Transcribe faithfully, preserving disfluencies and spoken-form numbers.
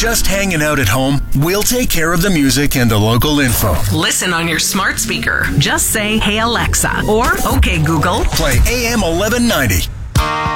just hanging out at home, we'll take care of the music and the local info. Listen on your smart speaker. Just say, "Hey Alexa," or "Okay Google, play A M eleven ninety.